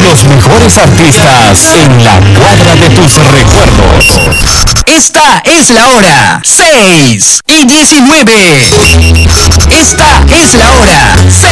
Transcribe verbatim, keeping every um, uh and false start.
Los mejores artistas en la cuadra de tus recuerdos. Esta es la hora seis y diecinueve. Esta es la hora